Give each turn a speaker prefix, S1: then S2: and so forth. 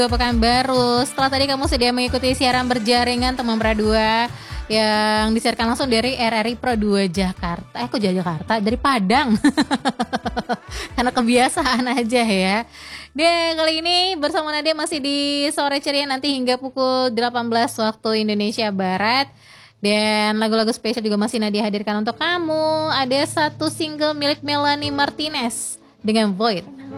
S1: Pekanbaru. Setelah tadi kamu sudah mengikuti siaran berjaringan Teman Pra 2 yang disiarkan langsung dari RRI Pro 2 Jakarta. Kok Jakarta? Dari Padang. Karena kebiasaan aja ya. Dan kali ini bersama Nadia masih di Sore Ceria nanti hingga pukul 18 waktu Indonesia Barat. Dan lagu-lagu spesial juga masih Nadia hadirkan untuk kamu. Ada satu single milik Melanie Martinez dengan Void.